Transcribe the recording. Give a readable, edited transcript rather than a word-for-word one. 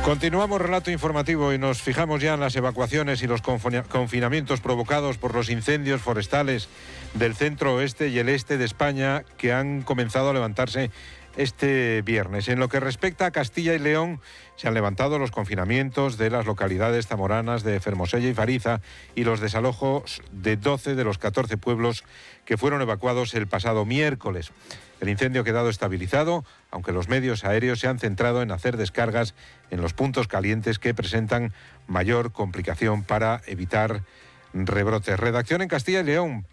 Continuamos relato informativo y nos fijamos ya en las evacuaciones y los confinamientos provocados por los incendios forestales del centro oeste y el este de España que han comenzado a levantarse este viernes. En lo que respecta a Castilla y León, se han levantado los confinamientos de las localidades zamoranas de Fermosella y Fariza y los desalojos de 12 de los 14 pueblos que fueron evacuados el pasado miércoles. El incendio ha quedado estabilizado, aunque los medios aéreos se han centrado en hacer descargas en los puntos calientes que presentan mayor complicación para evitar rebrotes. Redacción en Castilla y León.